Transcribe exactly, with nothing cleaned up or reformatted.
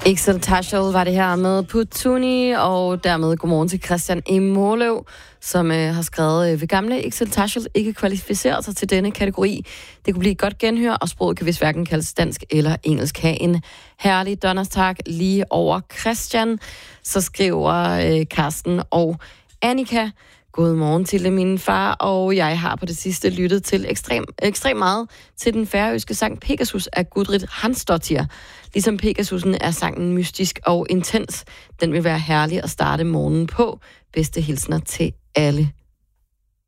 Excel Tashel var det her med Putuni, og dermed godmorgen til Christian E. Måløv, som øh, har skrevet, øh, ved gamle Excel Tashel ikke kvalificerer sig til denne kategori. Det kunne blive et godt genhør, og sproget kan vist hverken kaldes dansk eller engelsk. Ha' en herlig donnerstag lige over Christian. Så skriver øh, Karsten og Annika: God morgen til min far, og jeg har på det sidste lyttet til ekstrem, ekstrem meget til den færøske sang Pegasus af Gudrid Hansdottir. Ligesom Pegasusen er sangen mystisk og intens. Den vil være herlig at starte morgenen på. Bedste hilsner til alle